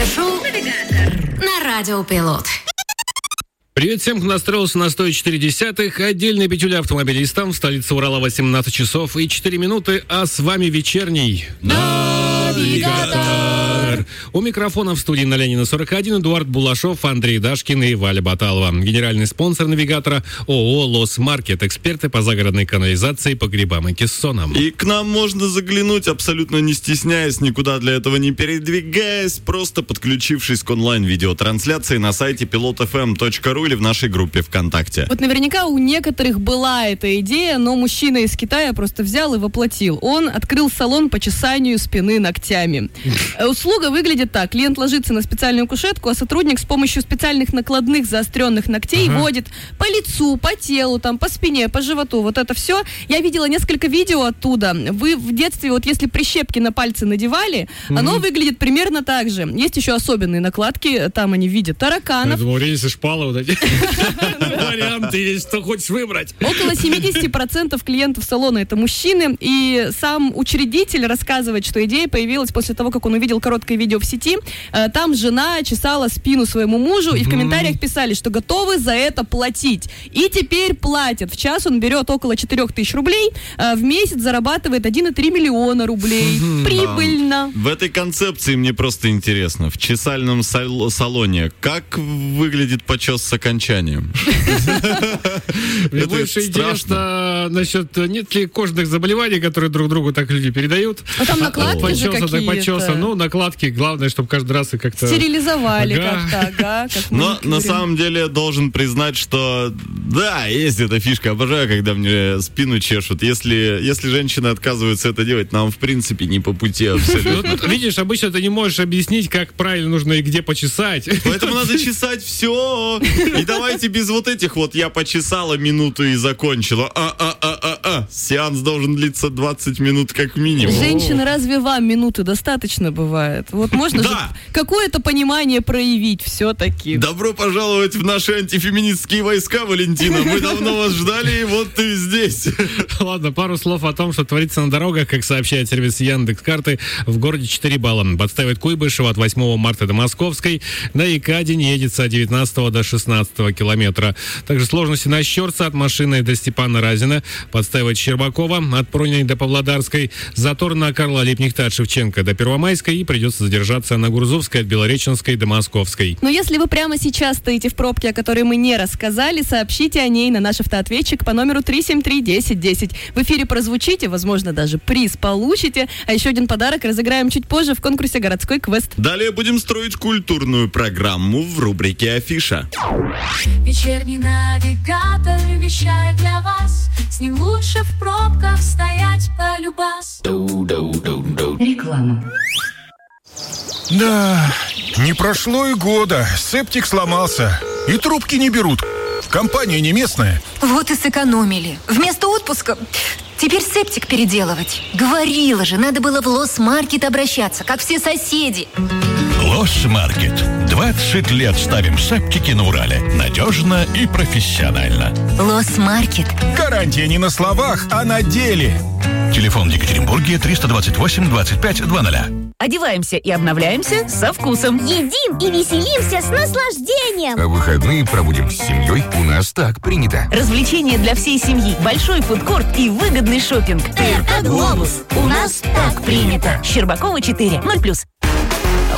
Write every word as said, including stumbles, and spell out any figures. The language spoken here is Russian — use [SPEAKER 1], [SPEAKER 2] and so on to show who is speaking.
[SPEAKER 1] радиошоу на Радио Пилот.
[SPEAKER 2] Привет всем, кто настроился на сто четыре десятых. Отдельная петюля автомобилистам. В столице Урала восемнадцать часов и четыре минуты. А с вами вечерний Навигатор. У микрофона в студии на Ленина сорок один Эдуард Булашов, Андрей Дашкин и Валя Баталова. Генеральный спонсор Навигатора ООО «Лос Маркет». Эксперты по загородной канализации, погребам и кессонам.
[SPEAKER 3] И к нам можно заглянуть, абсолютно не стесняясь, никуда для этого не передвигаясь, просто подключившись к онлайн-видеотрансляции на сайте пилот эф эм точка ру или в нашей группе ВКонтакте.
[SPEAKER 4] Вот наверняка у некоторых была эта идея, но мужчина из Китая просто взял и воплотил. Он открыл салон по чесанию спины ногтями. Услуга выглядит так. Клиент ложится на специальную кушетку, а сотрудник с помощью специальных накладных заостренных ногтей ага. водит по лицу, по телу, там, по спине, по животу. Вот это все. Я видела несколько видео оттуда. Вы в детстве, вот если прищепки на пальцы надевали, mm-hmm. оно выглядит примерно так же. Есть еще особенные накладки. Там они видят тараканов.
[SPEAKER 2] Я думал, рельсы, шпалы вот эти. Варианты есть, что хочешь выбрать.
[SPEAKER 4] Около семьдесят процентов клиентов салона это мужчины. И сам учредитель рассказывает, что идея появилась после того, как он увидел короткое видео в сети. Там жена чесала спину своему мужу, и в комментариях писали, что готовы за это платить. И теперь платят. В час он берет около четыре тысячи рублей, в месяц зарабатывает один и три миллиона рублей. Прибыльно.
[SPEAKER 3] В этой концепции мне просто интересно. В чесальном сал- салоне как выглядит почес с окончанием?
[SPEAKER 2] Мне больше интересно насчет, нет ли кожных заболеваний, которые друг другу так люди передают.
[SPEAKER 4] А там накладки же какие-то.
[SPEAKER 2] Ну, накладки, главное, чтобы каждый раз и как-то...
[SPEAKER 4] Стерилизовали ага. как-то, ага. Как
[SPEAKER 3] Но на самом деле должен признать, что да, есть эта фишка. Обожаю, когда мне спину чешут. Если, если женщина отказывается это делать, нам в принципе не по пути абсолютно.
[SPEAKER 2] Ну, видишь, обычно ты не можешь объяснить, как правильно нужно и где почесать.
[SPEAKER 3] Поэтому надо чесать все. И давайте без вот этих вот «я почесала минуту и закончила». А-а-а-а-а. Сеанс должен длиться двадцать минут как минимум.
[SPEAKER 4] Женщины, разве вам минуты достаточно бывает? Вот можно
[SPEAKER 3] да.
[SPEAKER 4] же какое-то понимание проявить все-таки.
[SPEAKER 3] Добро пожаловать в наши антифеминистские войска, Валентина. Мы давно вас ждали, и вот ты здесь.
[SPEAKER 2] Ладно, пару слов о том, что творится на дорогах. Как сообщает сервис Яндекс.Карты, в городе четыре балла. Подставит Куйбышева от восьмого марта до Московской. На Екатерине едется от девятнадцатого до шестнадцатого километра. Также сложности на Щерца от Машины до Степана Разина. Подставит Щербакова от Пруниной до Павлодарской. Затор на Карла Липнихта от Шевченко до Первомайской. И придется задержаться на Гурзовской от Белореченской до Московской.
[SPEAKER 4] Но если вы прямо сейчас стоите в пробке, о которой мы не рассказали, сообщите о ней на наш автоответчик по номеру три семь три десять десять. В эфире прозвучите, возможно, даже приз получите. А еще один подарок разыграем чуть позже в конкурсе «Городской квест».
[SPEAKER 3] Далее будем строить культурную программу в рубрике «Афиша».
[SPEAKER 5] Вечерний навигатор вещает для вас. С ним лучше в пробках стоять полюбас.
[SPEAKER 1] Реклама.
[SPEAKER 6] Да, не прошло и года. Септик сломался. И трубки не берут. Компания не местная.
[SPEAKER 7] Вот и сэкономили. Вместо отпуска теперь септик переделывать. Говорила же, надо было в Лос Маркет обращаться, как все соседи.
[SPEAKER 8] Лос Маркет. двадцать лет ставим септики на Урале. Надежно и профессионально.
[SPEAKER 7] Лос Маркет.
[SPEAKER 6] Гарантия не на словах, а на деле.
[SPEAKER 8] Телефон в Екатеринбурге триста двадцать восемь двадцать пять двадцать.
[SPEAKER 9] Одеваемся и обновляемся со вкусом.
[SPEAKER 10] Едим и веселимся с наслаждением.
[SPEAKER 11] А выходные проводим с семьей. У нас так принято.
[SPEAKER 9] Развлечения для всей семьи, большой фудкорт и выгодный шопинг.
[SPEAKER 10] Это Глобус. У нас так принято.
[SPEAKER 9] Щербакова четыре, ноль плюс.